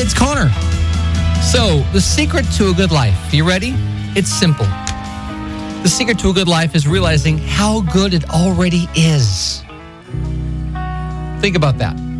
it's Connor. So, the secret to a good life, you ready? It's simple. The secret to a good life is realizing how good it already is. Think about that.